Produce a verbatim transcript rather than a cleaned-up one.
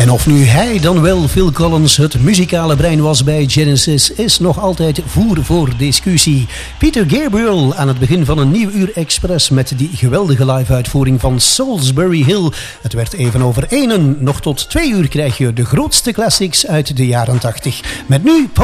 En of nu hij dan wel Phil Collins het muzikale brein was bij Genesis is nog altijd voer voor discussie. Peter Gabriel aan het begin van een nieuw uur Express met die geweldige live-uitvoering van Salisbury Hill. Het werd even over één. Nog tot twee uur krijg je de grootste classics uit de jaren tachtig. Met nu